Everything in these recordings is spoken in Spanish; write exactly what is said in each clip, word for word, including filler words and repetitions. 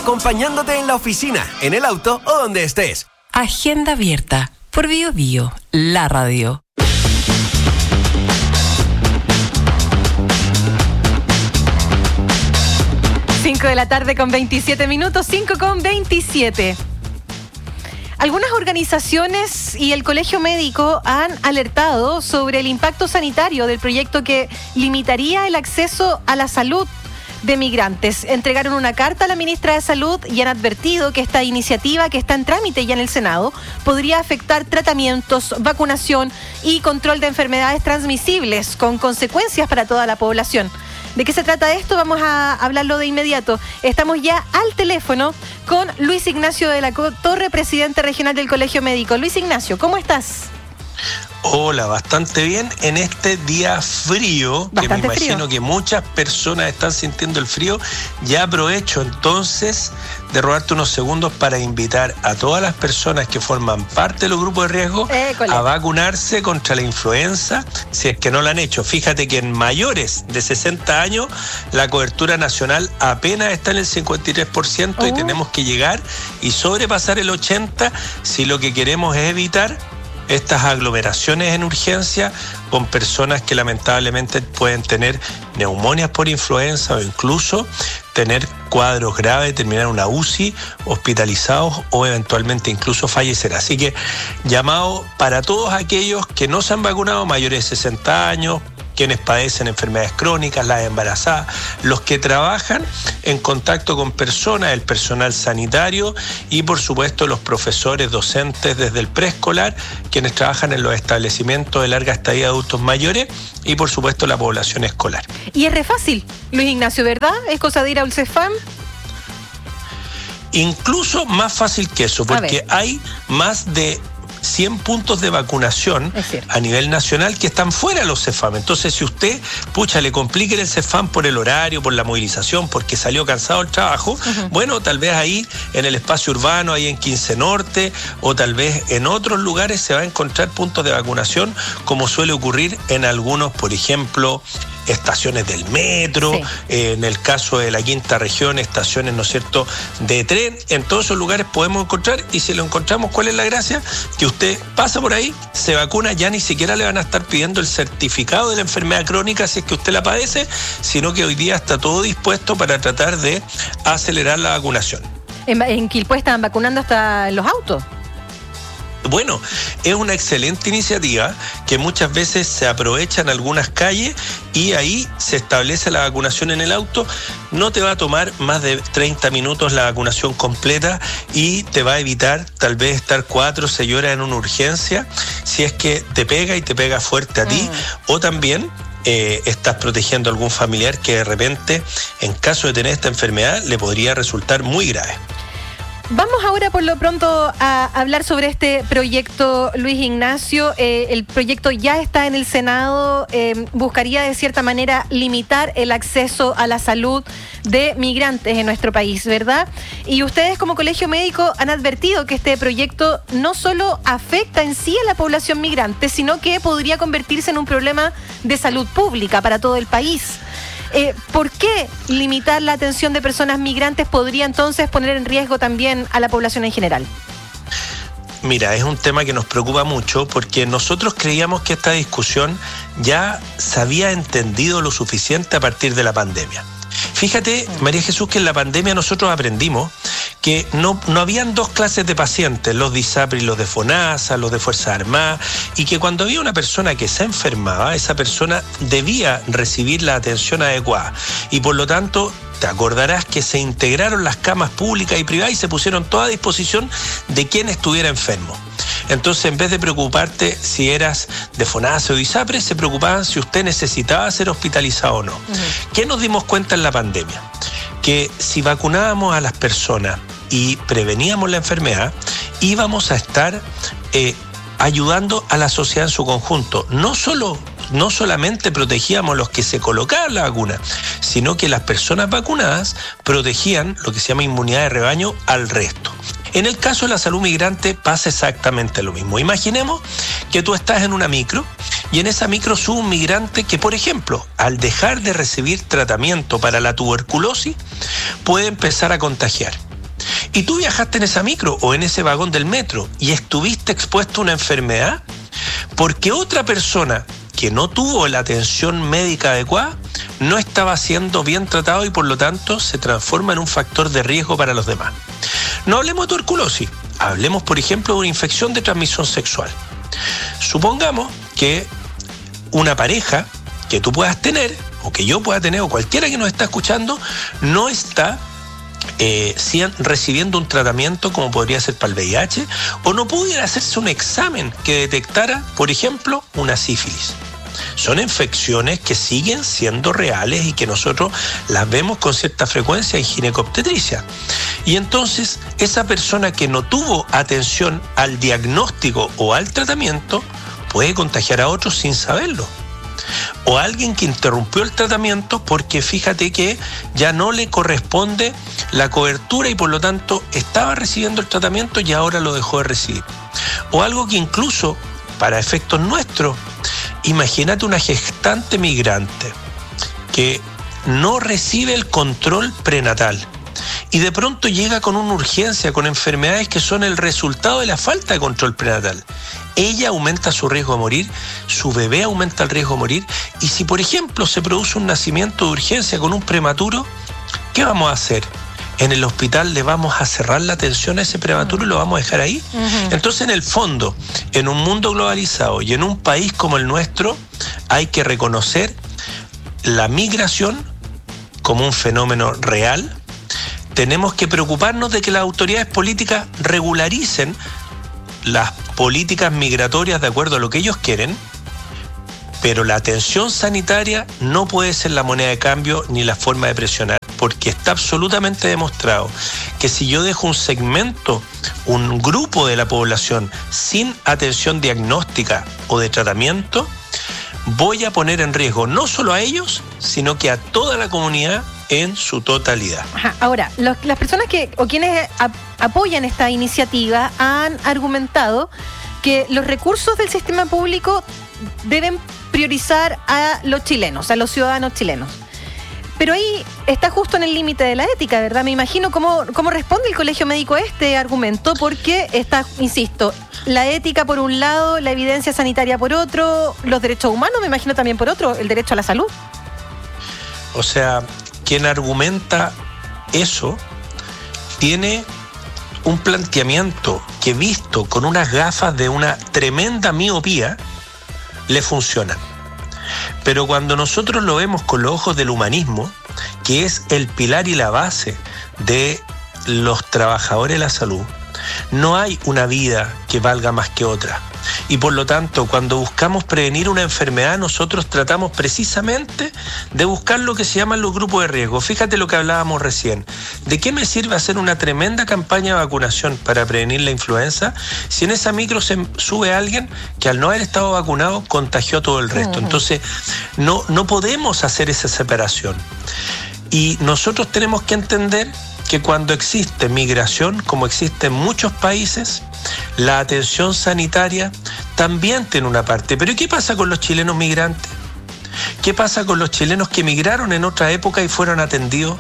acompañándote en la oficina, en el auto o donde estés. Agenda abierta por Bio Bio, la radio. cinco de la tarde con veintisiete minutos, cinco con veintisiete. Algunas organizaciones y el Colegio Médico han alertado sobre el impacto sanitario del proyecto que limitaría el acceso a la salud de migrantes. Entregaron una carta a la ministra de Salud y han advertido que esta iniciativa, que está en trámite ya en el Senado, podría afectar tratamientos, vacunación y control de enfermedades transmisibles con consecuencias para toda la población. ¿De qué se trata esto? Vamos a hablarlo de inmediato. Estamos ya al teléfono con Luis Ignacio de la Torre, presidente regional del Colegio Médico. Luis Ignacio, ¿cómo estás? Hola, bastante bien en este día frío, bastante que me imagino frío. Que muchas personas están sintiendo el frío. Ya aprovecho entonces de robarte unos segundos para invitar a todas las personas que forman parte de los grupos de riesgo École. a vacunarse contra la influenza, si es que no lo han hecho. Fíjate que en mayores de sesenta años la cobertura nacional apenas está en el cincuenta y tres por ciento oh. y tenemos que llegar y sobrepasar el ochenta por ciento si lo que queremos es evitar estas aglomeraciones en urgencia con personas que lamentablemente pueden tener neumonias por influenza o incluso tener cuadros graves, terminar una U C I, hospitalizados o eventualmente incluso fallecer. Así que llamado para todos aquellos que no se han vacunado, mayores de sesenta años, quienes padecen enfermedades crónicas, las embarazadas, los que trabajan en contacto con personas, el personal sanitario y por supuesto los profesores, docentes desde el preescolar, quienes trabajan en los establecimientos de larga estadía de adultos mayores y por supuesto la población escolar. Y es re fácil, Luis Ignacio, ¿verdad? Es cosa de ir a Ulcefam. Incluso más fácil que eso, porque hay más de cien puntos de vacunación a nivel nacional que están fuera de los CEFAM. Entonces, si usted, pucha, le complique el CEFAM por el horario, por la movilización, porque salió cansado del trabajo, uh-huh. bueno, tal vez ahí en el espacio urbano, ahí en quince Norte, o tal vez en otros lugares se va a encontrar puntos de vacunación, como suele ocurrir en algunos, por ejemplo, estaciones del metro, sí. eh, en el caso de la quinta región, estaciones, ¿no es cierto?, de tren. En todos esos lugares podemos encontrar, y si lo encontramos, ¿cuál es la gracia? Que usted pasa por ahí, se vacuna, ya ni siquiera le van a estar pidiendo el certificado de la enfermedad crónica si es que usted la padece, sino que hoy día está todo dispuesto para tratar de acelerar la vacunación. En, en Quilpué están vacunando hasta los autos. Bueno, es una excelente iniciativa que muchas veces se aprovecha en algunas calles y ahí se establece la vacunación en el auto. No te va a tomar más de treinta minutos la vacunación completa y te va a evitar tal vez estar cuatro o seis horas en una urgencia si es que te pega y te pega fuerte a ti mm. o también eh, estás protegiendo a algún familiar que de repente, en caso de tener esta enfermedad, le podría resultar muy grave. Vamos ahora por lo pronto a hablar sobre este proyecto, Luis Ignacio. Eh, el proyecto ya está en el Senado, eh, buscaría de cierta manera limitar el acceso a la salud de migrantes en nuestro país, ¿verdad? Y ustedes como Colegio Médico han advertido que este proyecto no solo afecta en sí a la población migrante, sino que podría convertirse en un problema de salud pública para todo el país. Eh, ¿Por qué limitar la atención de personas migrantes podría entonces poner en riesgo también a la población en general? Mira, es un tema que nos preocupa mucho porque nosotros creíamos que esta discusión ya se había entendido lo suficiente a partir de la pandemia. Fíjate, María Jesús, que en la pandemia nosotros aprendimos que no, no habían dos clases de pacientes, los de ISAPRE y los de FONASA, los de Fuerzas Armadas, y que cuando había una persona que se enfermaba, esa persona debía recibir la atención adecuada. Y por lo tanto, te acordarás que se integraron las camas públicas y privadas y se pusieron todas a disposición de quien estuviera enfermo. Entonces, en vez de preocuparte si eras de FONASA o de ISAPRE, se preocupaban si usted necesitaba ser hospitalizado o no. Uh-huh. ¿Qué nos dimos cuenta en la pandemia? Que si vacunábamos a las personas y preveníamos la enfermedad, íbamos a estar eh, ayudando a la sociedad en su conjunto. No solo, no solamente protegíamos a los que se colocaban la vacuna, sino que las personas vacunadas protegían lo que se llama inmunidad de rebaño al resto. En el caso de la salud migrante pasa exactamente lo mismo. Imaginemos que tú estás en una micro y en esa micro sube un migrante que, por ejemplo, al dejar de recibir tratamiento para la tuberculosis, puede empezar a contagiar. y tú viajaste en esa micro o en ese vagón del metro y estuviste expuesto a una enfermedad porque otra persona que no tuvo la atención médica adecuada no estaba siendo bien tratado y por lo tanto se transforma en un factor de riesgo para los demás. No hablemos de tuberculosis, hablemos por ejemplo de una infección de transmisión sexual. Supongamos que una pareja que tú puedas tener, o que yo pueda tener, o cualquiera que nos está escuchando, no está eh, recibiendo un tratamiento como podría ser para el V I H, o no pudiera hacerse un examen que detectara, por ejemplo, una sífilis. Son infecciones que siguen siendo reales y que nosotros las vemos con cierta frecuencia en ginecobstetricia. Y entonces, esa persona que no tuvo atención al diagnóstico o al tratamiento puede contagiar a otros sin saberlo. O alguien que interrumpió el tratamiento porque fíjate que ya no le corresponde la cobertura y por lo tanto estaba recibiendo el tratamiento y ahora lo dejó de recibir. O algo que incluso, para efectos nuestros, imagínate una gestante migrante que no recibe el control prenatal y de pronto llega con una urgencia, con enfermedades que son el resultado de la falta de control prenatal. Ella aumenta su riesgo de morir, su bebé aumenta el riesgo de morir, y si por ejemplo se produce un nacimiento de urgencia con un prematuro, ¿qué vamos a hacer? En el hospital le vamos a cerrar la atención a ese prematuro y lo vamos a dejar ahí. Uh-huh. Entonces, en el fondo, en un mundo globalizado y en un país como el nuestro, hay que reconocer la migración como un fenómeno real. Tenemos que preocuparnos de que las autoridades políticas regularicen las políticas migratorias de acuerdo a lo que ellos quieren, pero la atención sanitaria no puede ser la moneda de cambio ni la forma de presionar, porque está absolutamente demostrado que si yo dejo un segmento, un grupo de la población sin atención diagnóstica o de tratamiento, voy a poner en riesgo no solo a ellos, sino que a toda la comunidad en su totalidad. Ajá. Ahora, los, las personas que o quienes a, apoyan esta iniciativa han argumentado que los recursos del sistema público deben priorizar a los chilenos, a los ciudadanos chilenos. Pero ahí está justo en el límite de la ética, ¿verdad? Me imagino cómo, cómo responde el Colegio Médico a este argumento, porque está, insisto, la ética por un lado, la evidencia sanitaria por otro, los derechos humanos, me imagino también por otro, el derecho a la salud. O sea, quien argumenta eso tiene un planteamiento que, visto con unas gafas de una tremenda miopía, le funciona. Pero cuando nosotros lo vemos con los ojos del humanismo, que es el pilar y la base de los trabajadores de la salud, no hay una vida que valga más que otra. Y por lo tanto, cuando buscamos prevenir una enfermedad, nosotros tratamos precisamente de buscar lo que se llaman los grupos de riesgo. Fíjate lo que hablábamos recién. ¿De qué me sirve hacer una tremenda campaña de vacunación para prevenir la influenza si en esa micro se sube alguien que al no haber estado vacunado contagió a todo el resto? Entonces, no, no podemos hacer esa separación. Y nosotros tenemos que entender que cuando existe migración, como existe en muchos países, la atención sanitaria también tiene una parte. Pero ¿y qué pasa con los chilenos migrantes? ¿Qué pasa con los chilenos que migraron en otra época y fueron atendidos?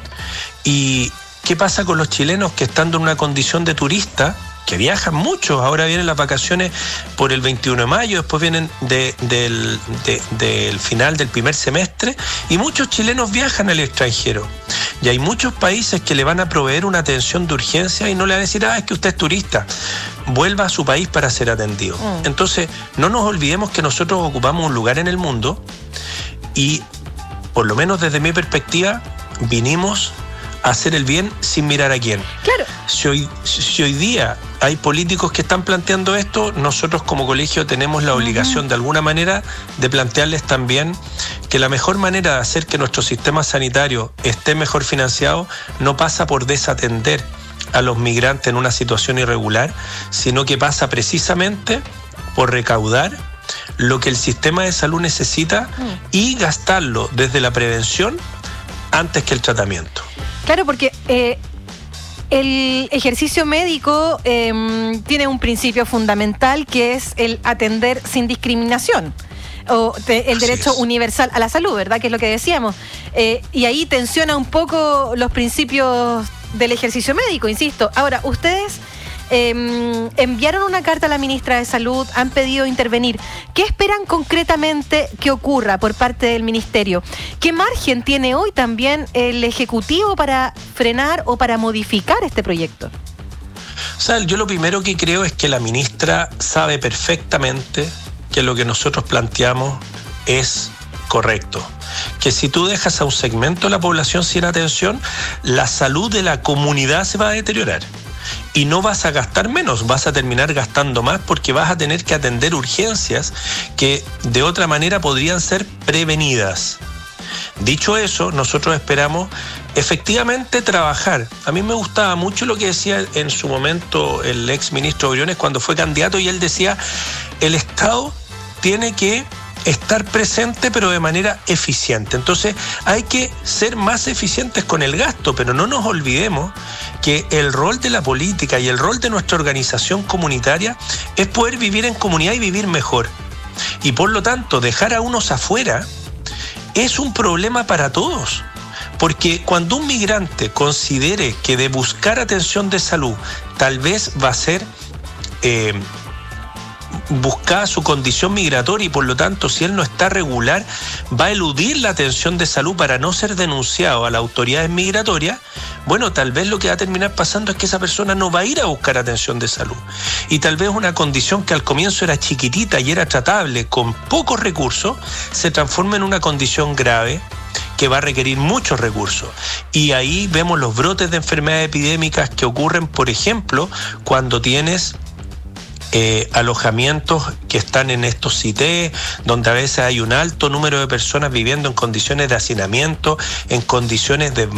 ¿Y qué pasa con los chilenos que estando en una condición de turista, que viajan mucho, ahora vienen las vacaciones por el veintiuno de mayo, después vienen de, del, de, del final del primer semestre, y muchos chilenos viajan al extranjero? Y hay muchos países que le van a proveer una atención de urgencia y no le van a decir, ah, es que usted es turista, vuelva a su país para ser atendido. Mm. Entonces, no nos olvidemos que nosotros ocupamos un lugar en el mundo y, por lo menos desde mi perspectiva, vinimos a hacer el bien sin mirar a quién. Claro. Si hoy, si hoy día hay políticos que están planteando esto, nosotros como colegio tenemos la obligación uh-huh. de alguna manera de plantearles también que la mejor manera de hacer que nuestro sistema sanitario esté mejor financiado no pasa por desatender a los migrantes en una situación irregular, sino que pasa precisamente por recaudar lo que el sistema de salud necesita uh-huh. y gastarlo desde la prevención antes que el tratamiento. Claro, porque eh, el ejercicio médico eh, tiene un principio fundamental que es el atender sin discriminación, o te, el Así derecho es. universal a la salud, ¿verdad? Que es lo que decíamos. Eh, y ahí tensiona un poco los principios del ejercicio médico, insisto. Ahora, ustedes eh, enviaron una carta a la ministra de Salud, han pedido intervenir. ¿Qué esperan concretamente que ocurra por parte del ministerio? ¿Qué margen tiene hoy también el Ejecutivo para frenar o para modificar este proyecto? O sea, yo lo primero que creo es que la ministra sabe perfectamente que lo que nosotros planteamos es correcto. Que si tú dejas a un segmento de la población sin atención, la salud de la comunidad se va a deteriorar. Y no vas a gastar menos, vas a terminar gastando más porque vas a tener que atender urgencias que de otra manera podrían ser prevenidas. Dicho eso, nosotros esperamos efectivamente trabajar. A mí me gustaba mucho lo que decía en su momento el ex ministro Briones cuando fue candidato, y él decía, el Estado tiene que estar presente pero de manera eficiente. Entonces hay que ser más eficientes con el gasto, pero no nos olvidemos que el rol de la política y el rol de nuestra organización comunitaria es poder vivir en comunidad y vivir mejor. Y por lo tanto, dejar a unos afuera es un problema para todos. Porque cuando un migrante considere que de buscar atención de salud tal vez va a ser eh, buscar su condición migratoria y por lo tanto si él no está regular va a eludir la atención de salud para no ser denunciado a las autoridades migratorias, bueno, tal vez lo que va a terminar pasando es que esa persona no va a ir a buscar atención de salud. Y tal vez una condición que al comienzo era chiquitita y era tratable con pocos recursos, se transforma en una condición grave que va a requerir muchos recursos. Y ahí vemos los brotes de enfermedades epidémicas que ocurren, por ejemplo, cuando tienes Eh, alojamientos que están en estos C I T E, donde a veces hay un alto número de personas viviendo en condiciones de hacinamiento, en condiciones de